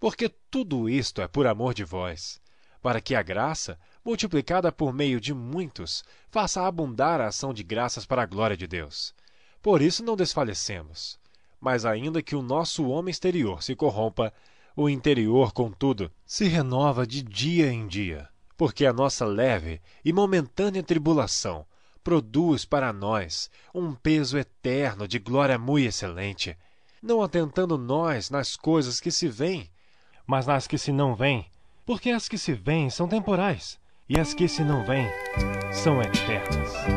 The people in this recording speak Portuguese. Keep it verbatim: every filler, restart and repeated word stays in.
Porque tudo isto é por amor de vós, para que a graça, multiplicada por meio de muitos, faça abundar a ação de graças para a glória de Deus. Por isso não desfalecemos. Mas ainda que o nosso homem exterior se corrompa, o interior, contudo, se renova de dia em dia, porque a nossa leve e momentânea tribulação produz para nós um peso eterno de glória muito excelente, não atentando nós nas coisas que se veem, mas nas que se não veem, porque as que se veem são temporais, e as que se não veem são eternas.